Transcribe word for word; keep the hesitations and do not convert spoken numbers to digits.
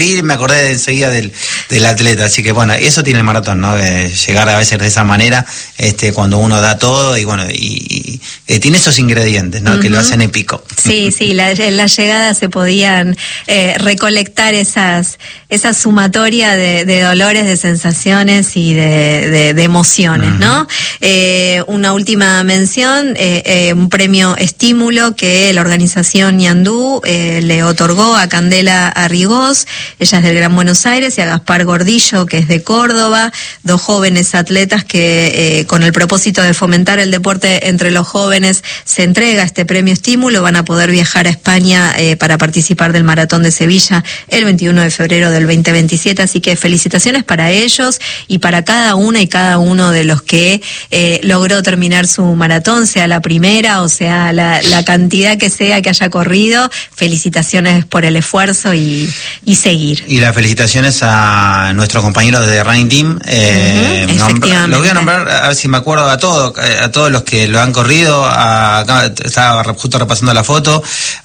Y me acordé enseguida del, del atleta, así que bueno, eso tiene el maratón, ¿no? Eh, llegar a veces de esa manera, este, cuando uno da todo y bueno, y, y eh, tiene esos ingredientes, ¿no? Uh-huh. Que lo hacen épico. Sí, sí, la, en la llegada se podían eh, recolectar esas, esa sumatoria de, de dolores, de sensaciones y de, de, de emociones, uh-huh. ¿no? Eh, una última mención, eh, eh, un premio estímulo que la organización Ñandú eh, le otorgó a Candela Arrigós. Ella es del Gran Buenos Aires, y a Gaspar Gordillo, que es de Córdoba, dos jóvenes atletas que eh, con el propósito de fomentar el deporte entre los jóvenes se entrega este premio estímulo. Van a poder viajar a España eh, para participar del Maratón de Sevilla el veintiuno de febrero del veinte veintisiete, así que felicitaciones para ellos y para cada una y cada uno de los que eh, logró terminar su maratón, sea la primera o sea la, la cantidad que sea que haya corrido. Felicitaciones por el esfuerzo y, y seguir. Y las felicitaciones a nuestros compañeros de Running Team. Eh, uh-huh, nombr- lo voy a nombrar, a ver si me acuerdo a todos, a todos los que lo han corrido. A, acá estaba justo repasando la foto.